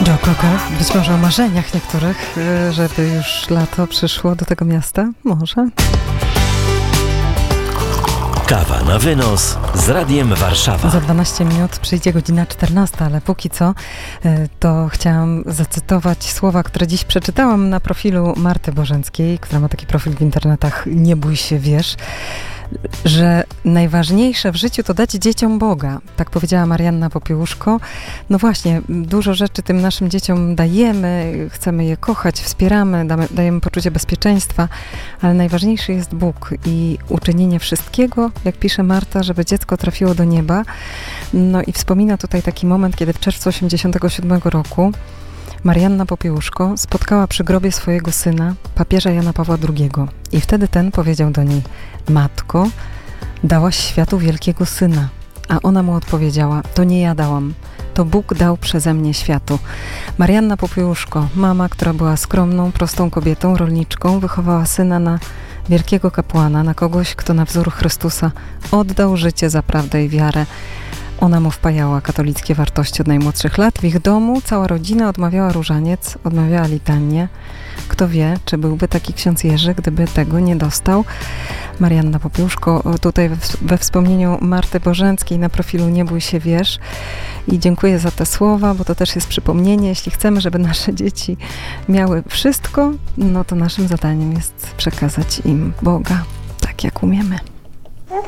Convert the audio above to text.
Joe Cocker, być może o marzeniach niektórych, żeby już lato przyszło do tego miasta? Może. Kawa na wynos z Radiem Warszawa. Za 12 minut przyjdzie godzina 14, ale póki co to chciałam zacytować słowa, które dziś przeczytałam na profilu Marty Bożenckiej, która ma taki profil w internetach Nie bój się, wierz, że najważniejsze w życiu to dać dzieciom Boga. Tak powiedziała Marianna Popiełuszko. No właśnie, dużo rzeczy tym naszym dzieciom dajemy, chcemy je kochać, wspieramy, dajemy poczucie bezpieczeństwa, ale najważniejszy jest Bóg i uczynienie wszystkiego, jak pisze Marta, żeby dziecko trafiło do nieba. No i wspomina tutaj taki moment, kiedy w czerwcu 1987 roku Marianna Popiełuszko spotkała przy grobie swojego syna, papieża Jana Pawła II. I wtedy ten powiedział do niej: Matko, dałaś światu wielkiego syna. A ona mu odpowiedziała: to nie ja dałam, to Bóg dał przeze mnie światu. Marianna Popiełuszko, mama, która była skromną, prostą kobietą, rolniczką, wychowała syna na wielkiego kapłana, na kogoś, kto na wzór Chrystusa oddał życie za prawdę i wiarę. Ona mu wpajała katolickie wartości od najmłodszych lat. W ich domu cała rodzina odmawiała różaniec, odmawiała litanię. Kto wie, czy byłby taki ksiądz Jerzy, gdyby tego nie dostał. Marianna Popiełuszko tutaj we wspomnieniu Marty Bożenckiej na profilu Nie bój się, wierz. I dziękuję za te słowa, bo to też jest przypomnienie. Jeśli chcemy, żeby nasze dzieci miały wszystko, no to naszym zadaniem jest przekazać im Boga tak, jak umiemy.